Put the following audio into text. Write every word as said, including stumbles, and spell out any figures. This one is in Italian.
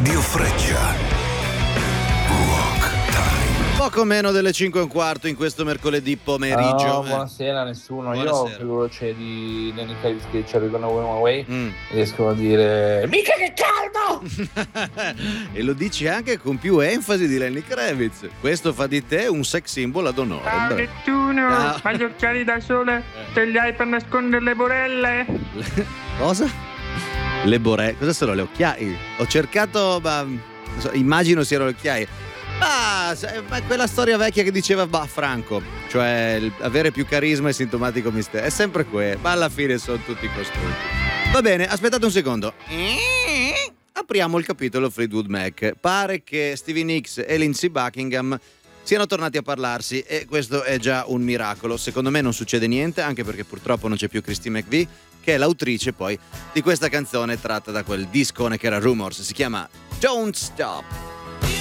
Radio Freccia. Rock Time. Poco meno delle cinque e un quarto in questo mercoledì pomeriggio. Oh, buonasera a nessuno. Buonasera. Io figuro c'è di Lenny Kravitz che c'è Gonna Away My Way Mm. e riescono a dire mica che caldo! E lo dici anche con più enfasi di Lenny Kravitz. Questo fa di te un sex symbol ad onore. Ciao Beh. Nettuno, Ah. ma gli occhiali da sole te li hai per nascondere le borelle? Cosa? Le borelle. Cosa sono le occhiaie? Ho cercato, ma non so, immagino siano le occhiaie. Ah, se- ma è quella storia vecchia che diceva bah, Franco, cioè il- avere più carisma è sintomatico mistero. È sempre quello, ma alla fine sono tutti costruiti. Va bene, aspettate un secondo. Apriamo il capitolo Fleetwood Mac. Pare che Stevie Nicks e Lindsey Buckingham siano tornati a parlarsi e questo è già un miracolo. Secondo me non succede niente, anche perché purtroppo non c'è più Christine McVie, che è l'autrice poi di questa canzone tratta da quel discone che era Rumors. Si chiama Don't Stop.